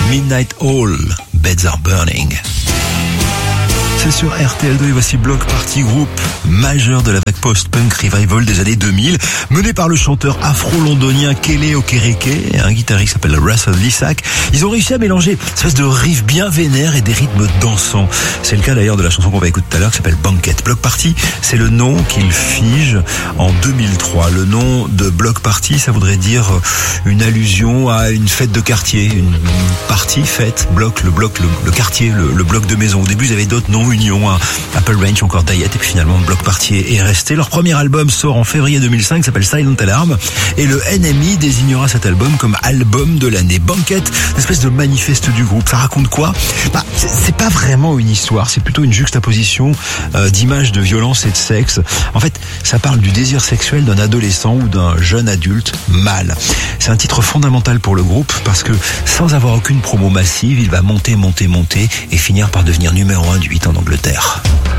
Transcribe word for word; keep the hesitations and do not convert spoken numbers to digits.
Midnight All, Beds Are Burning. C'est sur R T L deux et voici Bloc Party, groupe majeur de la vague post-punk revival des années deux mille, mené par le chanteur afro-londonien Kele Okereke et un guitariste qui s'appelle Russell Lissack. Ils ont réussi à mélanger une espèce de riff bien vénère et des rythmes dansants. C'est le cas d'ailleurs de la chanson qu'on va écouter tout à l'heure qui s'appelle Banquet. Bloc Party, c'est le nom qu'il fige en deux mille trois. Le nom de Bloc Party, ça voudrait dire une allusion à une fête de quartier, une partie fête, bloc, le bloc, le, le quartier, le, le bloc de maison. Au début, ils avaient d'autres noms, Union, hein, Apple Range, encore Diet, et puis finalement Bloc Party est resté. Leur premier album sort en février deux mille cinq, s'appelle Silent Alarm, et le N M I désignera cet album comme album de l'année. Banquet, une espèce de manifeste du groupe. Ça raconte quoi? Bah, c'est, c'est pas vraiment une histoire, c'est plutôt une juxtaposition euh, d'images de violence et de sexe. En fait, ça parle du désir sexuel d'un adolescent ou d'un jeune adulte mâle. C'est un titre fondamental pour le groupe parce que sans avoir aucune promo massive, il va monter, monter, monter et finir par devenir numéro un du hit en Angleterre.